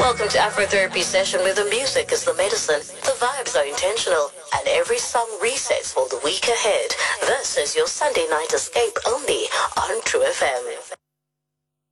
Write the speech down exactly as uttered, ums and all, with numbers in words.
Welcome to Afro Therapy Session, where the music is the medicine, the vibes are intentional, and every song resets for the week ahead. This is your Sunday night escape only on True F M.